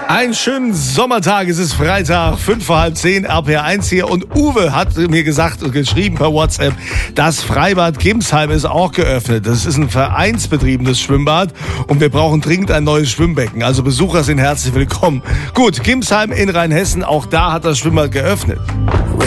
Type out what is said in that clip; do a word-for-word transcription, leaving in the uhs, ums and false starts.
Einen schönen Sommertag, es ist Freitag, fünf vor halb zehn, R P R eins hier und Uwe hat mir gesagt und geschrieben per WhatsApp, das Freibad Gimsheim ist auch geöffnet. Das ist ein vereinsbetriebenes Schwimmbad und wir brauchen dringend ein neues Schwimmbecken. Also Besucher sind herzlich willkommen. Gut, Gimsheim in Rheinhessen, auch da hat das Schwimmbad geöffnet.